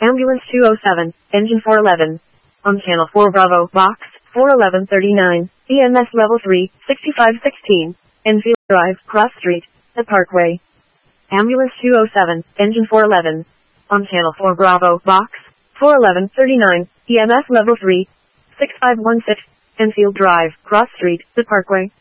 Ambulance 207, engine 411. On channel 4 Bravo, box 41139, EMS level 3, 6516, Enfield Drive, Cross Street, the Parkway. Ambulance 207, engine 411. On channel 4 Bravo, box 41139, EMS level 3, 6516, Enfield Drive, Cross Street, the Parkway.